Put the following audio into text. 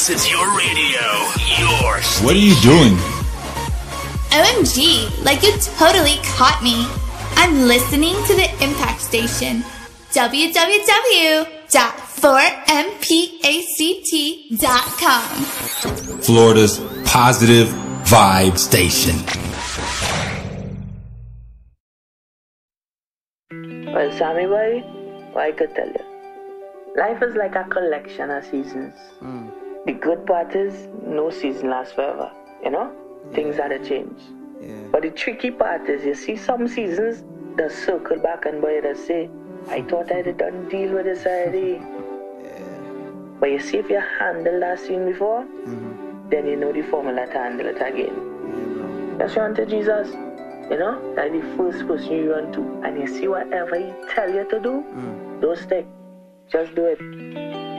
This is your radio, your station. What are you doing? OMG, like you totally caught me. I'm listening to the Impact Station. www.4mpact.com. Florida's positive vibe station. Well, Sammy boy, what I could tell you. Life is like a collection of seasons. The good part is no season lasts forever. You know? Things had to change. But the tricky part is you see some seasons that circle back and boy that say, I thought I'd done deal with this already. But you see if you handle that scene before, then you know the formula to handle it again. Just run to Jesus. You know, that's the first person you run to. And you see whatever he tell you to do, don't stick. Just do it.